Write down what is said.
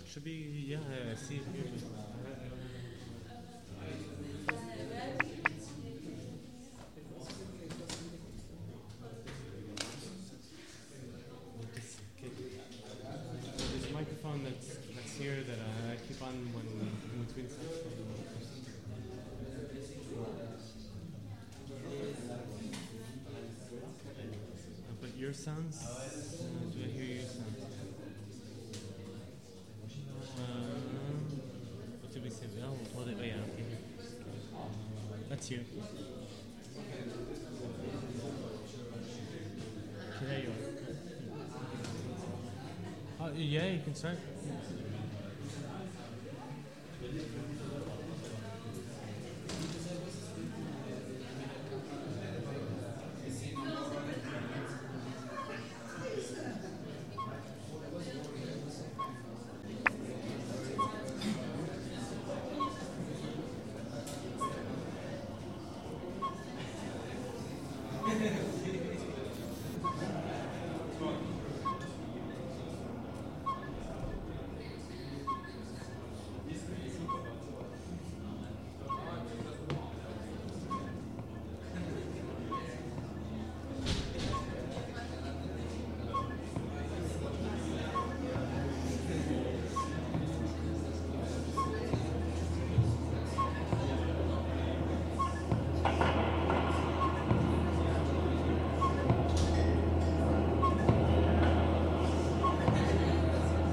Should be, yeah, I see it here. There's a microphone that's here that I keep on when in between sets. But your sounds, do I hear your sounds? What did we say? Oh, hold it. Oh, yeah, okay. That's you. Okay, there you are. Yeah, you can start.